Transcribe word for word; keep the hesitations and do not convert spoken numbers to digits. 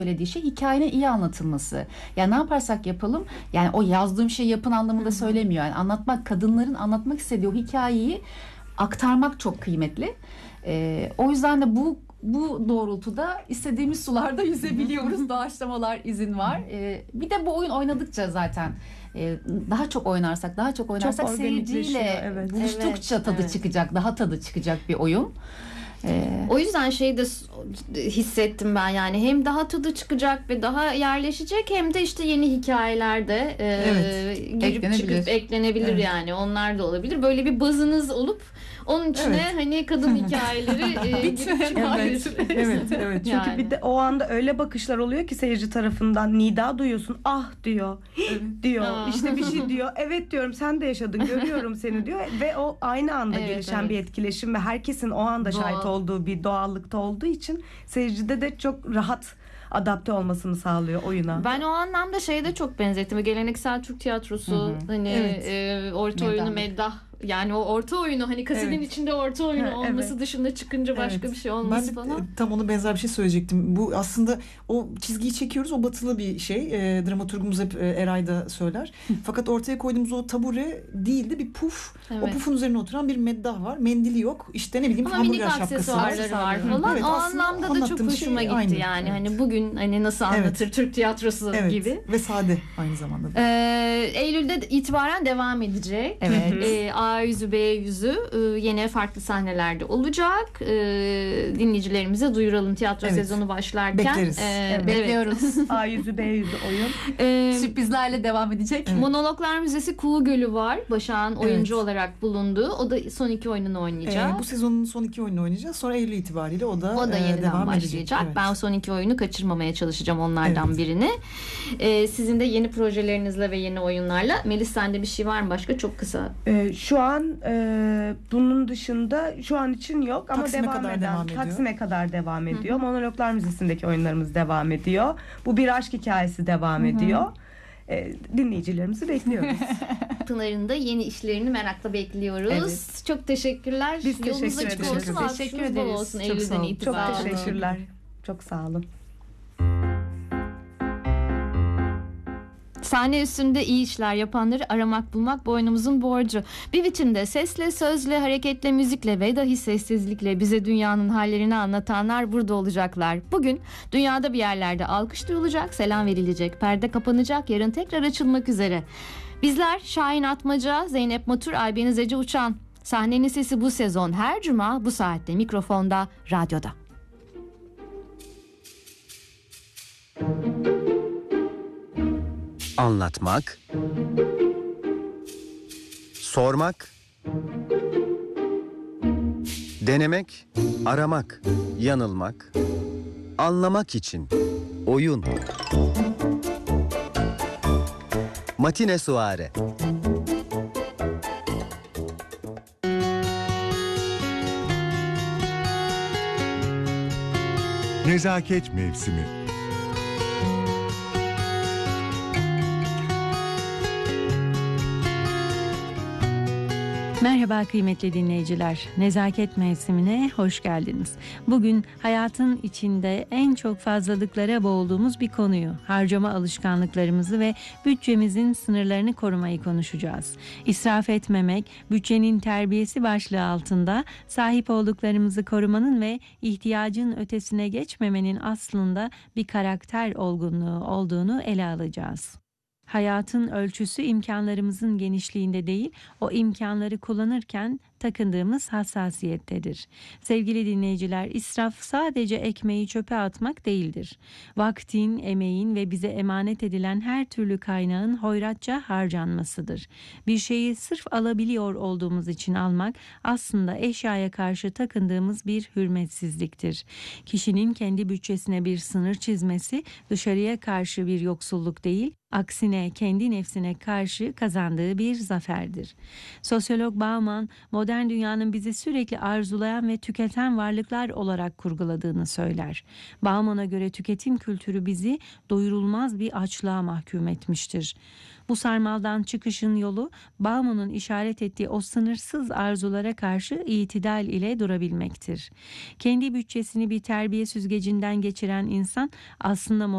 söylediği şey hikayenin iyi anlatılması. Yani ne yaparsak yapalım, yani o yazdığım şey yapın anlamında söylemiyor. Yani anlatmak, kadınların anlatmak istediği o hikayeyi aktarmak çok kıymetli. Ee, o yüzden de bu bu doğrultuda istediğimiz sularda yüzebiliyoruz. Doğaçlamalar izin var. Ee, bir de bu oyun oynadıkça zaten e, daha çok oynarsak, daha çok oynarsak Çok seyirciyle evet. buluştukça Evet, tadı evet. çıkacak, daha tadı çıkacak bir oyun. Ee, O yüzden şeyi de s- hissettim ben, yani hem daha tadı çıkacak ve daha yerleşecek, hem de işte yeni hikayeler de e, Evet, girip eklenebilir. çıkıp eklenebilir, Evet. yani onlar da olabilir. Böyle bir bazınız olup onun içine Evet. hani kadın hikayeleri e, girip çıkabilir. Evet, evet, evet. Çünkü Yani. bir de o anda öyle bakışlar oluyor ki seyirci tarafından, nida duyuyorsun. Ah diyor. diyor. Aa. İşte bir şey diyor. Evet diyorum, sen de yaşadın. Görüyorum seni diyor ve o aynı anda Evet, gelişen evet. bir etkileşim ve herkesin o anda Doğal. şahit olduğu bir doğallıkta olduğu için seyircide de çok rahat adapte olmasını sağlıyor oyuna. Ben o anlamda şeye de çok benzettim. Geleneksel Türk tiyatrosu, Hı hı. hani Evet. e, orta Meddah. oyunu, meddah. Yani o orta oyunu, hani kasetin Evet. içinde orta oyunu Ha, olması evet. dışında çıkınca başka Evet. bir şey Ben olması de falan. e, tam ona benzer bir şey söyleyecektim. Bu aslında o çizgiyi çekiyoruz. O batılı bir şey. E, dramaturgumuz hep e, Eray da söyler. Fakat ortaya koyduğumuz o tabure değil de bir puf. O Evet. pufun üzerine oturan bir meddah var. Mendili yok. İşte ne bileyim Ama minik hamburger şapkası var. aksesuarları var Hı. falan. Evet, o aslında anlamda da çok anlattığım şey hoşuma gitti aynı. yani. Evet. Hani bugün hani nasıl anlatır Evet. Türk tiyatrosu Evet. gibi. Ve sade aynı zamanda. da. Ee, Eylül'de itibaren devam edecek. Evet. Ee, A yüzü, B yüzü e, yine farklı sahnelerde olacak. Ee, dinleyicilerimize duyuralım, tiyatro Evet. sezonu başlarken. Bekleriz. Ee, Evet. bekliyoruz. A yüzü B yüzü oyun. Ee, Sürprizlerle devam edecek. Monologlar Müzesi Kuğu Gölü var. Başak'ın oyuncu Evet. olarak bulunduğu. O da son iki oyununu oynayacak. E, bu sezonun son iki oyununu oynayacağız. Sonra Eylül itibariyle o da, O da e, yeniden devam başlayacak. edecek. Evet. Ben son iki oyunu kaçırmamaya çalışacağım, onlardan Evet. birini. Ee, sizin de yeni projelerinizle ve yeni oyunlarla. Melis, sende bir şey var mı başka? Çok kısa. Ee, şu an e, bunun dışında şu an için yok ama Taksim'e devam kadar eden devam ediyor. Taksim'e kadar devam ediyor. Monologlar Müzesi'ndeki oyunlarımız devam ediyor. Bu bir aşk hikayesi devam ediyor. Ee, dinleyicilerimizi bekliyoruz. Pınar'ın da yeni işlerini merakla bekliyoruz. Evet. Çok teşekkürler. Biz Yolunuz teşekkür açık ederiz. olsun. Teşekkür Alkışınız bol ederiz. olsun Çok sağ Eylül'den olun. Çok itibaren. teşekkürler. Çok sağ olun. Sahne üstünde iyi işler yapanları aramak bulmak boynumuzun borcu. Bir biçimde sesle, sözle, hareketle, müzikle ve dahi sessizlikle bize dünyanın hallerini anlatanlar burada olacaklar. Bugün dünyada bir yerlerde alkış duyulacak, selam verilecek, perde kapanacak, yarın tekrar açılmak üzere. Bizler Şahin Atmaca, Zeynep Matur, Aybeniz Ece Uçan. Sahnenin sesi bu sezon her cuma bu saatte mikrofonda, radyoda. Anlatmak, sormak, denemek, aramak, yanılmak, anlamak için oyun. Matine Suare. Nezaket mevsimi. Merhaba kıymetli dinleyiciler. Nezaket mevsimine hoş geldiniz. Bugün hayatın içinde en çok fazlalıklara boğulduğumuz bir konuyu, harcama alışkanlıklarımızı ve bütçemizin sınırlarını korumayı konuşacağız. İsraf etmemek, bütçenin terbiyesi başlığı altında sahip olduklarımızı korumanın ve ihtiyacın ötesine geçmemenin aslında bir karakter olgunluğu olduğunu ele alacağız. Hayatın ölçüsü imkanlarımızın genişliğinde değil, o imkanları kullanırken takındığımız hassasiyettedir. Sevgili dinleyiciler, israf sadece ekmeği çöpe atmak değildir. Vaktin, emeğin ve bize emanet edilen her türlü kaynağın hoyratça harcanmasıdır. Bir şeyi sırf alabiliyor olduğumuz için almak aslında eşyaya karşı takındığımız bir hürmetsizliktir. Kişinin kendi bütçesine bir sınır çizmesi dışarıya karşı bir yoksulluk değil, aksine kendi nefsine karşı kazandığı bir zaferdir. Sosyolog Bauman, modern dünyanın bizi sürekli arzulayan ve tüketen varlıklar olarak kurguladığını söyler. Bauman'a göre tüketim kültürü bizi doyurulmaz bir açlığa mahkum etmiştir. Bu sarmaldan çıkışın yolu Bauman'ın işaret ettiği o sınırsız arzulara karşı itidal ile durabilmektir. Kendi bütçesini bir terbiye süzgecinden geçiren insan aslında